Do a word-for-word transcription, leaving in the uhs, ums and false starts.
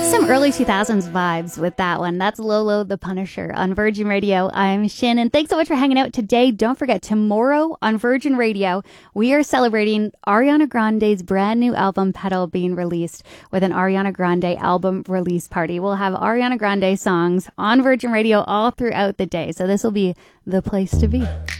Some early two thousands vibes with that one. That's Lolo the Punisher on Virgin Radio. I'm Shannon. Thanks so much for hanging out today. Don't forget, tomorrow on Virgin Radio, we are celebrating Ariana Grande's brand new album, Petal, being released with an Ariana Grande album release party. We'll have Ariana Grande songs on Virgin Radio all throughout the day. So this will be the place to be.